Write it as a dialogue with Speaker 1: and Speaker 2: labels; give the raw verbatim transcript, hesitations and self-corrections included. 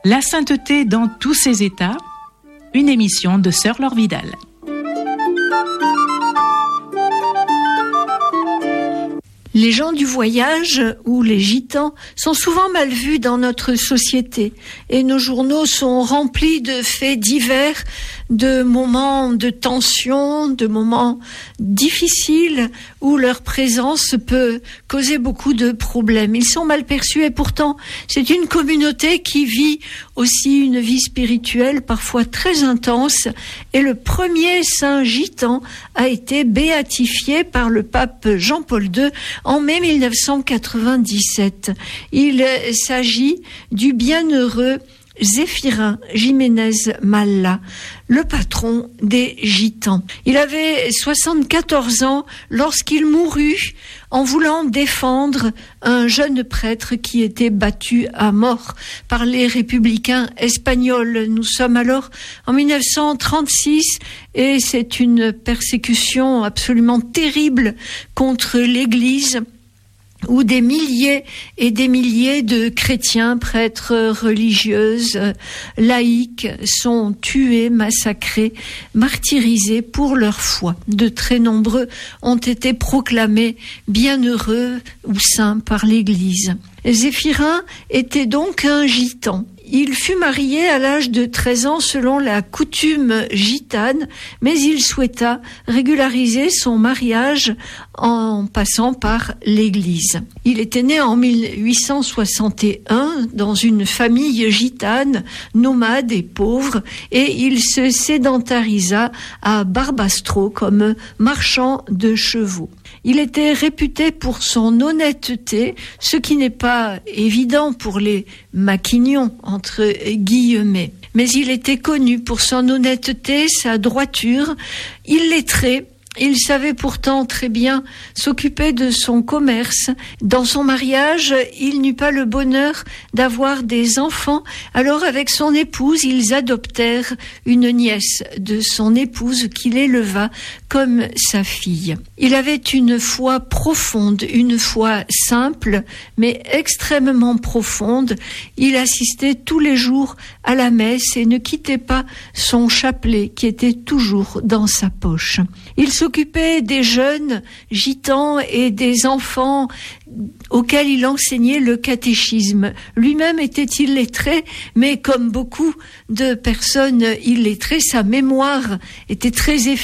Speaker 1: La sainteté dans tous ses états, une émission de Sœur Laure Vidal.
Speaker 2: Les gens du voyage ou les gitans sont souvent mal vus dans notre société et nos journaux sont remplis de faits divers, de moments de tension, de moments difficiles où leur présence peut causer beaucoup de problèmes. Ils sont mal perçus et pourtant c'est une communauté qui vit aussi une vie spirituelle parfois très intense et le premier saint gitan a été béatifié par le pape Jean-Paul deux en mai mille neuf cent quatre-vingt-dix-sept. Il s'agit du bienheureux Zéphirin Jiménez Malla, le patron des gitans. Il avait soixante-quatorze ans lorsqu'il mourut en voulant défendre un jeune prêtre qui était battu à mort par les républicains espagnols. Nous sommes alors en mille neuf cent trente-six et c'est une persécution absolument terrible contre l'Église, où des milliers et des milliers de chrétiens, prêtres, religieuses, laïcs sont tués, massacrés, martyrisés pour leur foi. De très nombreux ont été proclamés bienheureux ou saints par l'Église. Zéphirin était donc un gitan. Il fut marié à l'âge de treize ans selon la coutume gitane, mais il souhaita régulariser son mariage en passant par l'Église. Il était né en mille huit cent soixante et un dans une famille gitane, nomade et pauvre, et il se sédentarisa à Barbastro comme marchand de chevaux. Il était réputé pour son honnêteté, ce qui n'est pas évident pour les maquignons, entre guillemets. Mais il était connu pour son honnêteté, sa droiture, illettré. Il savait pourtant très bien s'occuper de son commerce. Dans son mariage, il n'eut pas le bonheur d'avoir des enfants. Alors, avec son épouse, ils adoptèrent une nièce de son épouse qu'il éleva comme sa fille. Il avait une foi profonde, une foi simple, mais extrêmement profonde. Il assistait tous les jours à la messe et ne quittait pas son chapelet qui était toujours dans sa poche. Il s'occupait des jeunes gitans et des enfants auxquels il enseignait le catéchisme. Lui-même était illettré, mais comme beaucoup de personnes illettrées, sa mémoire était très efficace.